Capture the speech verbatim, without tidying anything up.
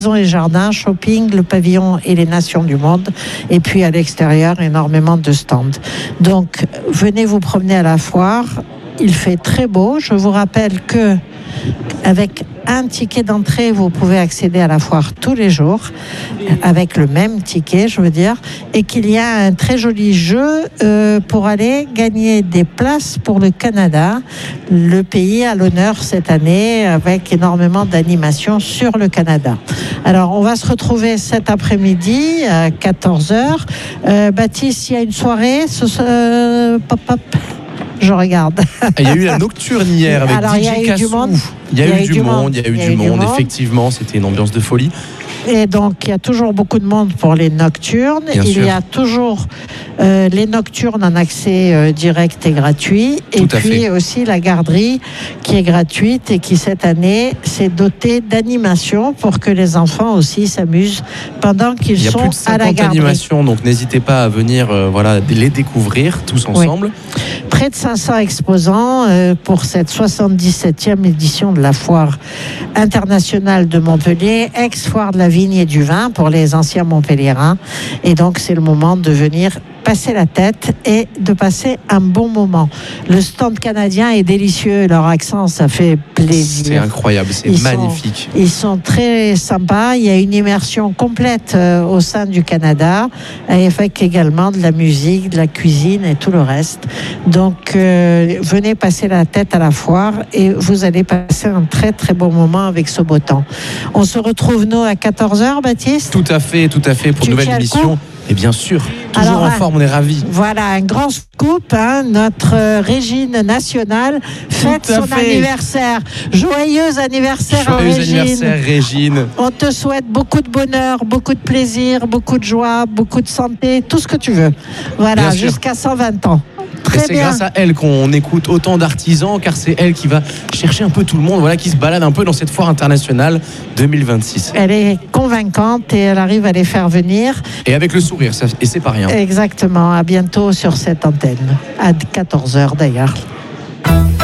et jardins, shopping, le pavillon et les nations du monde. Et puis à l'extérieur, énormément de stands. Donc, venez vous promener à la foire. Il fait très beau. Je vous rappelle que avec un ticket d'entrée, vous pouvez accéder à la foire tous les jours, avec le même ticket, je veux dire, et qu'il y a un très joli jeu euh, pour aller gagner des places pour le Canada, le pays à l'honneur cette année, avec énormément d'animations sur le Canada. Alors, on va se retrouver cet après-midi à quatorze heures. Euh, Baptiste, il y a une soirée, ce, ce, pop, pop. Je regarde. Il y a eu la nocturne hier avec Alors, D J il y a eu Kassou. du monde. Il y a eu du monde, il y a eu du monde, effectivement, c'était une ambiance de folie. Et donc, il y a toujours beaucoup de monde pour les nocturnes. Bien il sûr. y a toujours euh, les nocturnes en accès euh, direct et gratuit. Tout et à puis fait. aussi la garderie qui est gratuite et qui, cette année, s'est dotée d'animations pour que les enfants aussi s'amusent pendant qu'ils Il y a sont plus de à la cinquante garderie. animations, donc n'hésitez pas à venir euh, voilà, les découvrir tous ensemble. Oui. Près de cinq cents exposants euh, pour cette soixante-dix-septième édition de la Foire internationale de Montpellier, ex-foire de la vigne et du vin pour les anciens Montpelliérains. Et donc, c'est le moment de venir passer la tête et de passer un bon moment. Le stand canadien est délicieux, leur accent, ça fait plaisir. C'est incroyable, c'est Ils magnifique. Sont, ils sont très sympas. Il y a une immersion complète euh, au sein du Canada, avec également de la musique, de la cuisine et tout le reste. Donc, euh, venez passer la tête à la foire et vous allez passer un très très bon moment avec ce beau temps. On se retrouve, nous, à quatorze heures, Baptiste ? Tout à fait, tout à fait, pour Tu une nouvelle tiens le émission. coup ? Et bien sûr, toujours Alors, en hein, forme, on est ravis. Voilà, un grand scoop, hein, notre euh, Régine nationale fête Tout à son fait. anniversaire. Joyeux anniversaire à Joyeux Régine. anniversaire, Régine. On te souhaite beaucoup de bonheur, beaucoup de plaisir, beaucoup de joie, beaucoup de santé, tout ce que tu veux. Voilà, Bien sûr. jusqu'à cent vingt ans. Et Très c'est bien. grâce à elle qu'on écoute autant d'artisans, car c'est elle qui va chercher un peu tout le monde, voilà, qui se balade un peu dans cette foire internationale deux mille vingt-six. Elle est convaincante et elle arrive à les faire venir. Et avec le sourire, ça, et c'est pas rien. Exactement. À bientôt sur cette antenne. À quatorze heures d'ailleurs.